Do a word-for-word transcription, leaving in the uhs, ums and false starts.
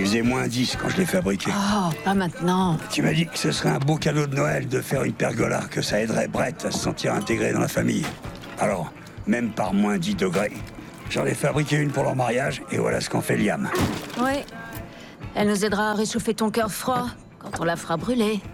Il faisait moins dix quand je l'ai fabriqué. Oh, pas maintenant. Tu m'as dit que ce serait un beau cadeau de Noël de faire une pergola, que ça aiderait Brett à se sentir intégré dans la famille. Alors, même par moins dix degrés, j'en ai fabriqué une pour leur mariage, et voilà ce qu'en fait Liam. Oui. Elle nous aidera à réchauffer ton cœur froid quand on la fera brûler.